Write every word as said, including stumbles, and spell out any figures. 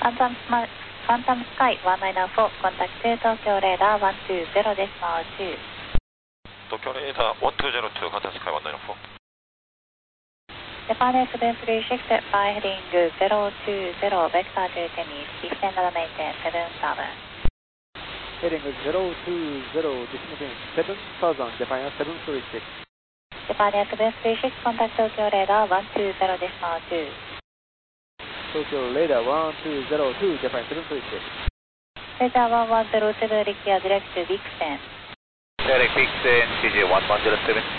Phantom, Phantom Sky one nine four, contact Tokyo Radar one two zero decimal two. Tokyo Radar one two zero two, Phantom Sky one nine four. Japan seven three six, by heading zero two zero, vector to Temis, descend and maintain seven thousand. Heading zero two zero, descending seven thousand, Japan seven three six. Japan seven three six, contact Tokyo Radar one two zero decimal two. Tokyo Radar one two zero two, Japan seven three six. Radar one one zero seven, require direct to Vixen. Direct Vixen, C J one one zero seven.